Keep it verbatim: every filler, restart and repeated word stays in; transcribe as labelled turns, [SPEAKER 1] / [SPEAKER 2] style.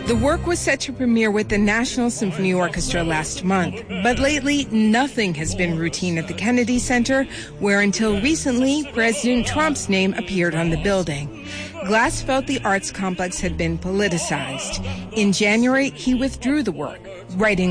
[SPEAKER 1] The work was set to premiere with the National Symphony Orchestra last month, but lately nothing has been routine at the Kennedy Center, where until recently President Trump's name appeared on the building. Glass felt the arts complex had been politicized. In January, he withdrew the work, writing